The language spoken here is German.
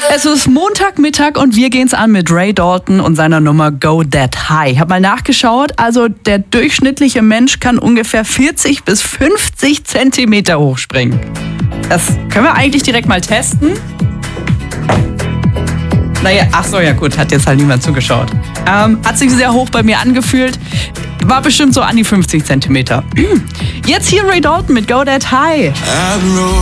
Es ist Montagmittag und wir gehen's an mit Ray Dalton und seiner Nummer Go That High. Ich habe mal nachgeschaut, also der durchschnittliche Mensch kann ungefähr 40 bis 50 Zentimeter hochspringen. Das können wir eigentlich direkt mal testen. Naja, ach so, ja gut, hat jetzt halt niemand zugeschaut. Hat sich sehr hoch bei mir angefühlt. War bestimmt so an die 50 Zentimeter. Jetzt hier Ray Dalton mit Go That High.